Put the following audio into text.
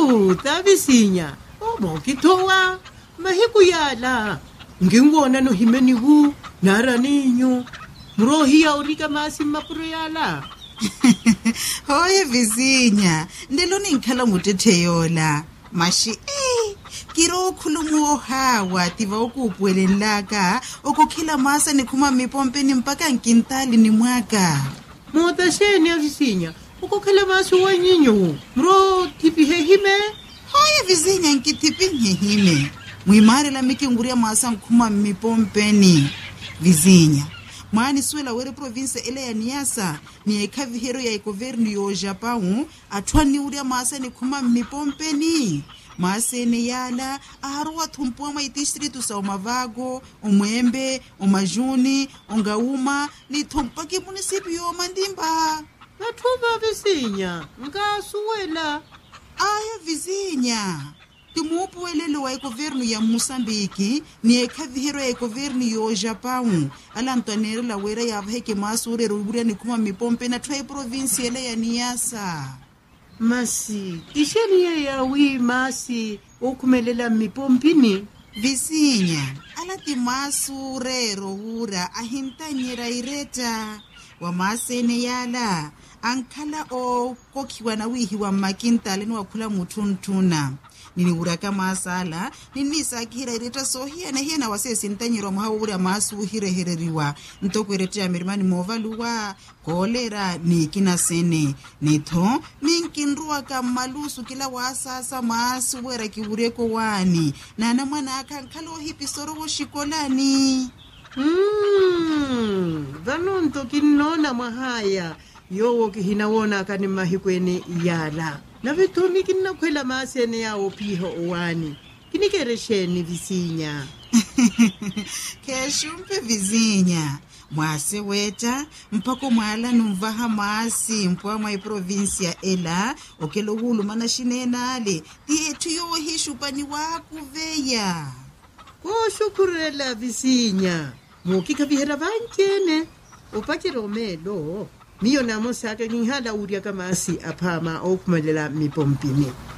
Suta visinya. Omo kitowa. Mahiku yala. Ngingwona no himeni hu. Nara ninyo. Mrohi ya urika masi mapuro yala. Hoye visinya. Ndelo ninkhala mutetheyola. Mashi kiro khulumo hawa tiva ukupwelenlaka ukukhila masa nikhuma mipompeni mpaka nkintali ni mwaka. Mota sheni ya visinya. Ukukhala masi wanyinyo. Mro tipi hehime. Hoye visinya nkitipi hehime. Muimari la mikinguria masa nkhuma mipompeni. Visinya. Mwani suela were province ele ya Niassa ni ekavihero ya ekoverni yo Japão atwani uria masa ni kuma mipompeni. Masene yala aharuwa thumpua ma distrito sa Umavago, Umwembe, Umajuni, Ungauma ni thumpa ki municipio Mandimba. Nathuba visinya. Nga suela. Aya visinya. Timupu welele wa ekovernu ya Mosambiki ni ekavihero ya ekoverni yo Japão. Ala Antonero la wera ya vheke masure ruburia ni kuma mipompe na twa province ele ya Niassa. Masi, isheni ya wi masi ukumelela mipompini. Visinya, ala timasure rohura ahintanyera ireta. Wa masene yala, ankala o kokiwa na wihi wa makintale ni wakula mutuntuna. Nini uraka masala, nini sakira ireta sohia na hiena wasesi ntanyero mhawura masu hirehereriwa. Ntoko ireta ya mirimani movaluwa, kolera ni kina sene. Neto, minkinruwa kamalusu kila wasasa masu wera kiureko wani. Nana mwana akankalo hipisoro wo shikolani. Vanonto kinona mahaya. Yowo kihinawona kani mahikweni yala. Na vitumi kina kwela masene ya opiho owani. Kinikeresheni visinya. Keshumpe visinya. Mwase weta, mpako mwala numvaha maasi mpwa mwa provincia ela, okelo hulu mana shinenale, tietu yowo hishupani waku veya. Shukurela visinya. Mukika vihera vanchene. Upake romelo. Miyo namo saka nginhala uria kamasi apama okumelela mipompini.